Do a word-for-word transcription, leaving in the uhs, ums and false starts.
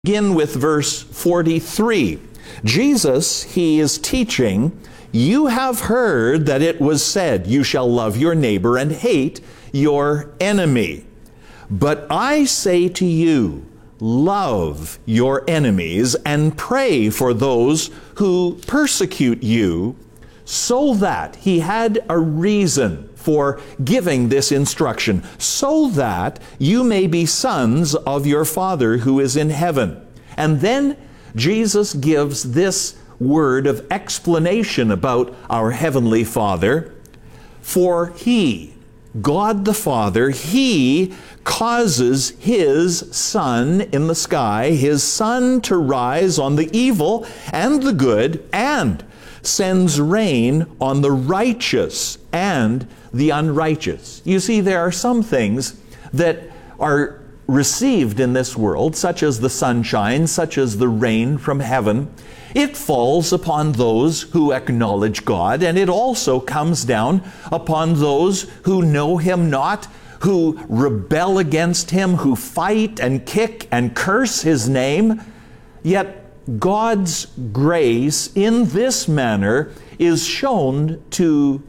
Begin with verse forty-three. Jesus, he is teaching, "You have heard that it was said, you shall love your neighbor and hate your enemy. But I say to you, love your enemies and pray for those who persecute you," so that he had a reason for giving this instruction, so that you may be sons of your Father who is in heaven. And then Jesus gives this word of explanation about our Heavenly Father. For He, God the Father, He causes His sun in the sky, His sun to rise on the evil and the good, and sends rain on the righteous and the unrighteous. You see, there are some things that are received in this world, such as the sunshine, such as the rain from heaven. It falls upon those who acknowledge God, and it also comes down upon those who know Him not, who rebel against Him, who fight and kick and curse His name. Yet God's grace in this manner is shown to